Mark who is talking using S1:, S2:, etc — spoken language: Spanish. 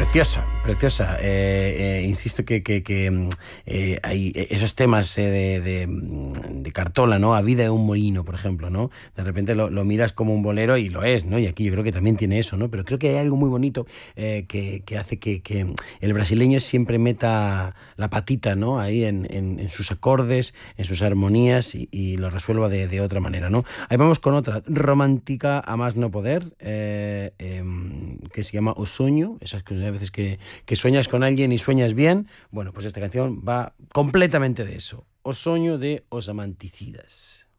S1: Preciosa, preciosa. Insisto que hay esos temas de Cartola, ¿no? A vida de un molino, por ejemplo, ¿no? De repente lo miras como un bolero y lo es, ¿no? Y aquí yo creo que también tiene eso, ¿no? Pero creo que hay algo muy bonito que hace que el brasileño siempre meta la patita, ¿no? Ahí en sus acordes, en sus armonías y lo resuelva de otra manera, ¿no? Ahí vamos con otra, romántica a más no poder, que se llama O Sueño, esas veces que sueñas con alguien y sueñas bien. Bueno, pues esta canción va completamente de eso. O Sueño de Os Amanticidas.